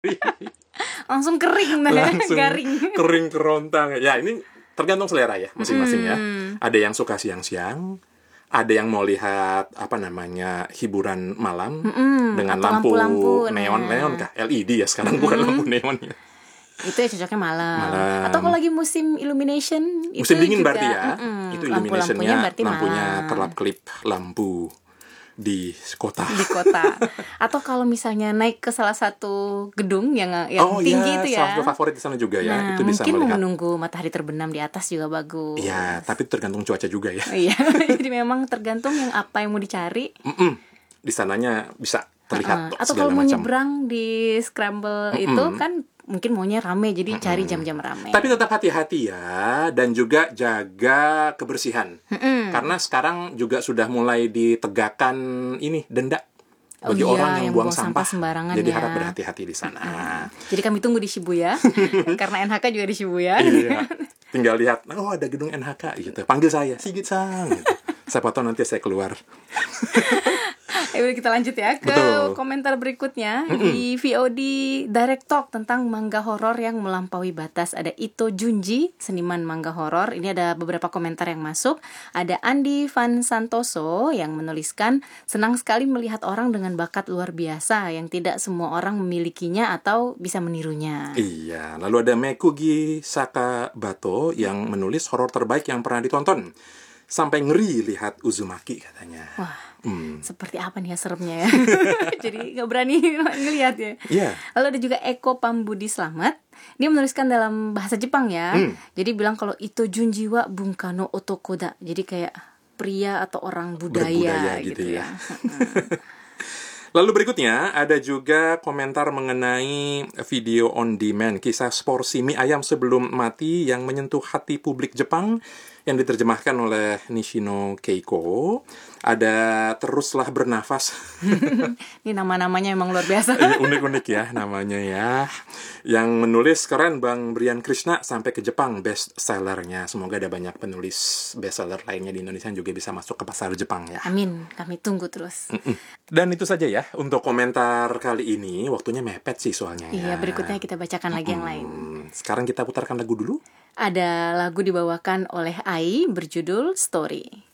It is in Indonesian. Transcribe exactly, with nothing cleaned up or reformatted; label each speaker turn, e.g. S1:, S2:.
S1: Langsung kering nah,
S2: Langsung
S1: garing.
S2: kering kerontang. Ya ini tergantung selera ya masing-masing ya.
S1: Mm.
S2: Ada yang suka siang-siang, ada yang mau lihat apa namanya hiburan malam
S1: Mm-mm.
S2: dengan
S1: Atau
S2: lampu,
S1: lampu-lampu,
S2: neon,
S1: nah.
S2: neon kah? L E D ya sekarang, bukan lampu neon ya.
S1: Itu ya cocoknya malam.
S2: Malam.
S1: Atau kalau lagi musim illumination
S2: Musim
S1: itu
S2: dingin
S1: juga,
S2: berarti ya.
S1: mm-mm,
S2: Itu
S1: lampu-lampunya
S2: illuminationnya,
S1: berarti
S2: lampunya
S1: malam.
S2: kerlap-kelip lampu di kota.
S1: Di kota. Atau kalau misalnya naik ke salah satu gedung yang yang
S2: Oh
S1: tinggi
S2: iya,
S1: itu
S2: salah
S1: ya.
S2: satu favorit di sana juga ya.
S1: Nah,
S2: Itu bisa
S1: mungkin mau
S2: melihat.
S1: menunggu matahari terbenam di atas juga bagus.
S2: Iya, tapi tergantung cuaca juga ya.
S1: Iya, jadi memang tergantung yang apa yang mau dicari.
S2: Mm-mm. Di sananya bisa terlihat
S1: Uh, atau
S2: segala
S1: kalau mau
S2: macam.
S1: nyebrang di scramble
S2: Mm-mm.
S1: itu kan mungkin maunya rame, jadi cari jam-jam rame.
S2: Tapi tetap hati-hati ya, dan juga jaga kebersihan.
S1: Mm-mm.
S2: Karena sekarang juga sudah mulai ditegakkan ini denda
S1: Oh
S2: bagi
S1: iya,
S2: orang yang,
S1: yang
S2: buang
S1: buang sampah
S2: sampah.
S1: sembarangan
S2: Jadi
S1: ya.
S2: harap berhati-hati di sana.
S1: Jadi kami tunggu di Shibuya karena N H K juga di Shibuya.
S2: Iya. Tinggal lihat, oh ada gedung N H K gitu. Panggil saya, Sigit-san gitu. Siapa tahu nanti saya keluar.
S1: Ayo kita lanjut ya ke
S2: Betul.
S1: komentar berikutnya. Di V O D Direct Talk tentang manga horor yang melampaui batas. Ada Ito Junji, seniman manga horor. Ini ada beberapa komentar yang masuk. Ada Andi Van Santoso yang menuliskan, senang sekali melihat orang dengan bakat luar biasa yang tidak semua orang memilikinya atau bisa menirunya.
S2: Iya, lalu ada Mekugi Sakabato yang menulis horor terbaik yang pernah ditonton. Sampai ngeri lihat Uzumaki katanya.
S1: Wah,
S2: Hmm.
S1: seperti apa nih ya seremnya ya. Jadi gak berani ngelihat ya.
S2: Iya.
S1: Lalu ada juga Eko Pambudi Slamet. Dia menuliskan dalam bahasa Jepang ya.
S2: Hmm.
S1: Jadi bilang kalau Ito Junji wa bunka no otokoda. Jadi kayak pria atau orang budaya,
S2: Berbudaya
S1: gitu,
S2: gitu ya.
S1: ya.
S2: Lalu berikutnya ada juga komentar mengenai video on demand, kisah porsi mie ayam sebelum mati yang menyentuh hati publik Jepang yang diterjemahkan oleh Nishino Keiko. Ada Teruslah Bernafas.
S1: Ini nama-namanya emang luar biasa.
S2: Ini unik-unik ya namanya ya. Yang menulis keren Bang Brian Krishna sampai ke Jepang best sellernya. Semoga ada banyak penulis best seller lainnya di Indonesia yang juga bisa masuk ke pasar Jepang ya.
S1: Amin, kami tunggu terus.
S2: Dan itu saja ya untuk komentar kali ini. Waktunya mepet sih soalnya ya.
S1: Iya, berikutnya kita bacakan lagi yang lain.
S2: Hmm, sekarang kita putarkan lagu dulu.
S1: Ada lagu dibawakan oleh Ai berjudul Story.